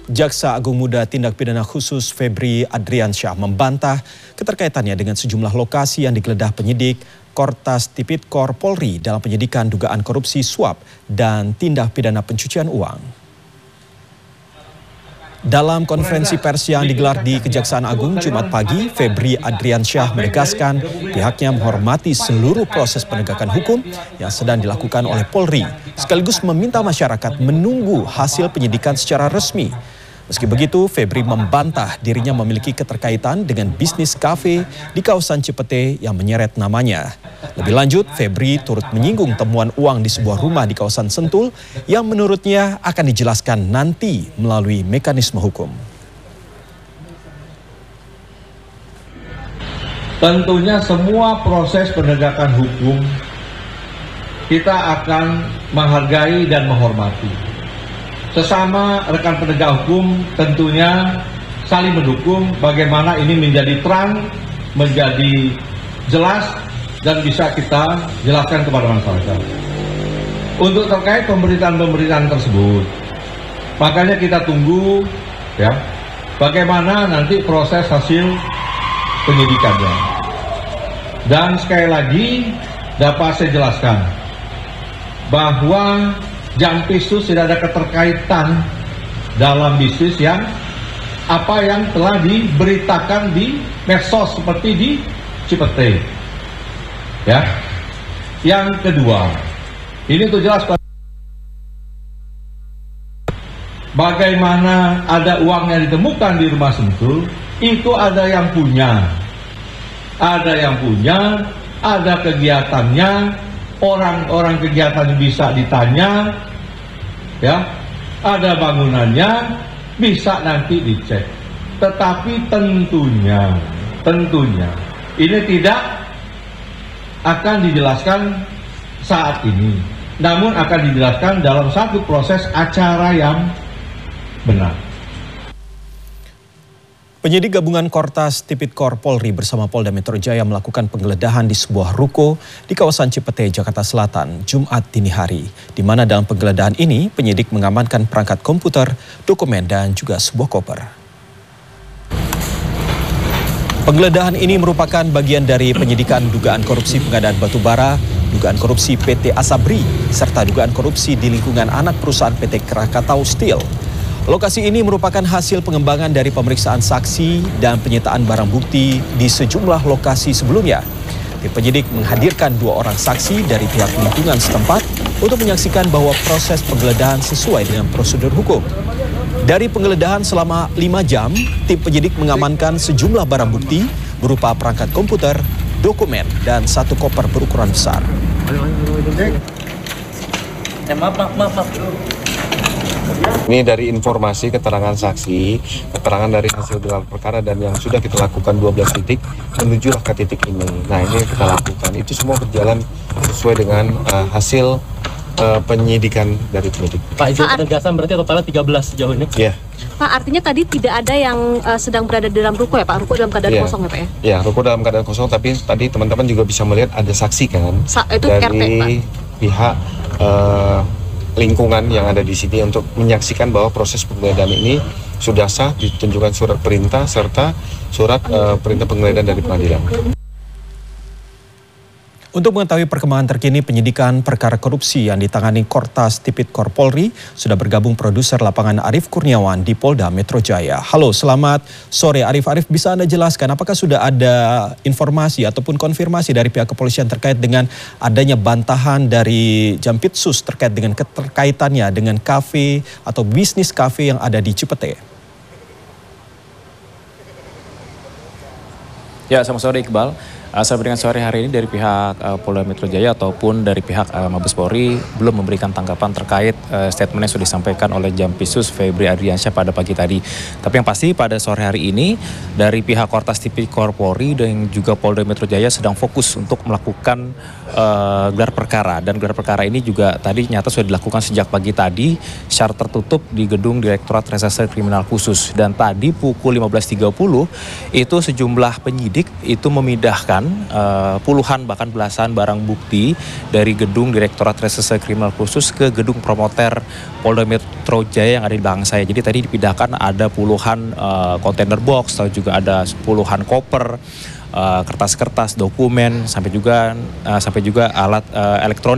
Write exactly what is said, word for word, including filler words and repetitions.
Jaksa Agung Muda Tindak Pidana Khusus Febri Adriansyah membantah keterkaitannya dengan sejumlah lokasi yang digeledah penyidik Kortas Tipikor Polri dalam penyidikan dugaan korupsi suap dan tindak pidana pencucian uang. Dalam konferensi pers yang digelar di Kejaksaan Agung Jumat pagi, Febri Adriansyah menegaskan pihaknya menghormati seluruh proses penegakan hukum yang sedang dilakukan oleh Polri, sekaligus meminta masyarakat menunggu hasil penyidikan secara resmi. Meski begitu, Febri membantah dirinya memiliki keterkaitan dengan bisnis kafe di kawasan Cipete yang menyeret namanya. Lebih lanjut, Febri turut menyinggung temuan uang di sebuah rumah di kawasan Sentul yang menurutnya akan dijelaskan nanti melalui mekanisme hukum. Tentunya semua proses penegakan hukum kita akan menghargai dan menghormati. Sesama rekan penegak hukum tentunya saling mendukung bagaimana ini menjadi terang, menjadi jelas, dan bisa kita jelaskan kepada masyarakat. Untuk terkait pemberitaan-pemberitaan tersebut, makanya kita tunggu ya bagaimana nanti proses hasil penyidikannya. Dan sekali lagi dapat saya jelaskan bahwa Jampisus tidak ada keterkaitan dalam bisnis yang apa yang telah diberitakan di medsos seperti di Cipete. Ya. Yang kedua, ini untuk jelas bagaimana ada uang yang ditemukan di rumah Sentul, itu ada yang punya. Ada yang punya, ada kegiatannya. Orang-orang kegiatan bisa ditanya, ya, ada bangunannya, bisa nanti dicek. Tetapi tentunya, tentunya, ini tidak akan dijelaskan saat ini. Namun akan dijelaskan dalam satu proses acara yang benar. Penyidik gabungan Kortas Tipikor Polri bersama Polda Metro Jaya melakukan penggeledahan di sebuah ruko di kawasan Cipete, Jakarta Selatan, Jumat dini hari. Di mana dalam penggeledahan ini, penyidik mengamankan perangkat komputer, dokumen, dan juga sebuah koper. Penggeledahan ini merupakan bagian dari penyidikan dugaan korupsi pengadaan batubara, dugaan korupsi P T Asabri, serta dugaan korupsi di lingkungan anak perusahaan P T Krakatau Steel. Lokasi ini merupakan hasil pengembangan dari pemeriksaan saksi dan penyitaan barang bukti di sejumlah lokasi sebelumnya. Tim penyidik menghadirkan dua orang saksi dari pihak lingkungan setempat untuk menyaksikan bahwa proses penggeledahan sesuai dengan prosedur hukum. Dari penggeledahan selama lima jam, tim penyidik mengamankan sejumlah barang bukti berupa perangkat komputer, dokumen, dan satu koper berukuran besar. Maaf, maaf, maaf, maaf. Ini dari informasi, keterangan saksi, keterangan dari hasil gelar perkara dan yang sudah kita lakukan dua belas titik menuju ke titik ini. Nah, ini yang kita lakukan. Itu semua berjalan sesuai dengan uh, hasil uh, penyidikan dari penyidik. Pak, itu penegasan berarti totalnya tiga belas sejauh ini? Iya. Pak, artinya tadi tidak ada yang uh, sedang berada di dalam ruko ya Pak? Ruko dalam keadaan yeah. kosong ya Pak ya? Iya, ruko dalam keadaan kosong, tapi tadi teman-teman juga bisa melihat ada saksi kan? Sa itu dari R T, Pak. Pihak uh, lingkungan yang ada di sini untuk menyaksikan bahwa proses penggeledahan ini sudah sah, ditunjukkan surat perintah serta surat uh, perintah penggeledahan dari pengadilan. Untuk mengetahui perkembangan terkini penyidikan perkara korupsi yang ditangani Kortas Tipikor Polri, sudah bergabung produser lapangan Arief Kurniawan di Polda Metro Jaya. Halo, selamat sore Arief. Arief, bisa Anda jelaskan apakah sudah ada informasi ataupun konfirmasi dari pihak kepolisian terkait dengan adanya bantahan dari Jampitsus terkait dengan keterkaitannya dengan kafe atau bisnis kafe yang ada di Cipete? Ya, selamat sore Iqbal. Uh, sampai dengan sore hari ini dari pihak uh, Polda Metro Jaya ataupun dari pihak uh, Mabes Polri belum memberikan tanggapan terkait uh, statement yang sudah disampaikan oleh Jampisus Febri Adriansyah pada pagi tadi. Tapi yang pasti pada sore hari ini dari pihak Kortas Tipikor Polri dan juga Polda Metro Jaya sedang fokus untuk melakukan uh, gelar perkara, dan gelar perkara ini juga tadi nyata sudah dilakukan sejak pagi tadi secara tertutup di gedung Direktorat Reserse Kriminal Khusus, dan tadi pukul lima belas tiga puluh itu sejumlah penyidik itu memindahkan pemindahan uh, puluhan bahkan belasan barang bukti dari gedung Direktorat Reserse Kriminal Khusus ke gedung Promoter Polda Metro Jaya yang ada di belakang saya. Jadi tadi dipindahkan ada puluhan uh, kontainer box, lalu juga ada puluhan koper, uh, kertas-kertas, dokumen, sampai juga uh, sampai juga alat uh, elektronik